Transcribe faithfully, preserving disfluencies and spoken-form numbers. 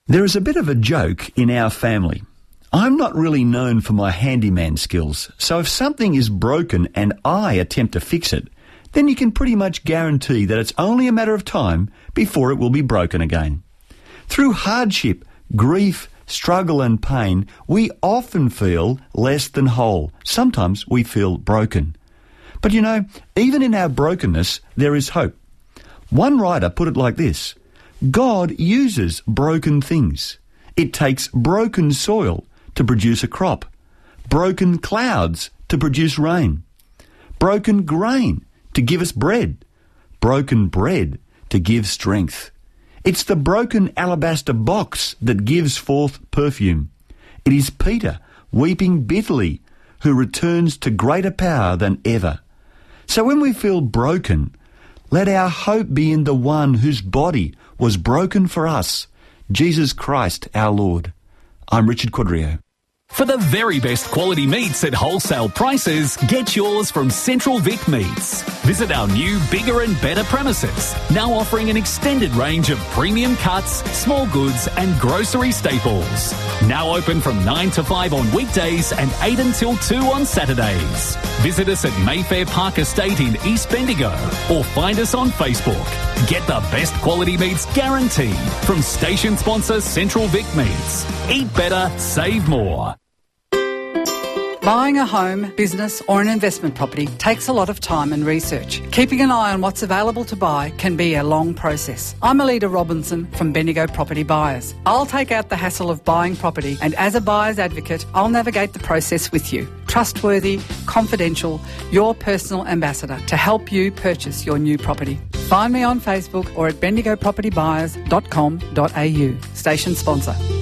There is a bit of a joke in our family. I'm not really known for my handyman skills, so if something is broken and I attempt to fix it, then you can pretty much guarantee that it's only a matter of time before it will be broken again. Through hardship, grief, struggle and pain, we often feel less than whole. Sometimes we feel broken. But you know, even in our brokenness, there is hope. One writer put it like this: God uses broken things. It takes broken soil to produce a crop, broken clouds to produce rain, broken grain to give us bread, broken bread to give strength. It's the broken alabaster box that gives forth perfume. It is Peter, weeping bitterly, who returns to greater power than ever. So when we feel broken, let our hope be in the one whose body was broken for us, Jesus Christ our Lord. I'm Richard Quadrio. For the very best quality meats at wholesale prices, get yours from Central Vic Meats. Visit our new, bigger and better premises, now offering an extended range of premium cuts, small goods and grocery staples. Now open from nine to five on weekdays and eight until two on Saturdays. Visit us at Mayfair Park Estate in East Bendigo or find us on Facebook. Get the best quality meats guaranteed from station sponsor Central Vic Meats. Eat better, save more. Buying a home, business or an investment property takes a lot of time and research. Keeping an eye on what's available to buy can be a long process. I'm Alida Robinson from Bendigo Property Buyers. I'll take out the hassle of buying property, and as a buyer's advocate, I'll navigate the process with you. Trustworthy, confidential, your personal ambassador to help you purchase your new property. Find me on Facebook or at bendigo property buyers dot com dot a u. Station sponsor.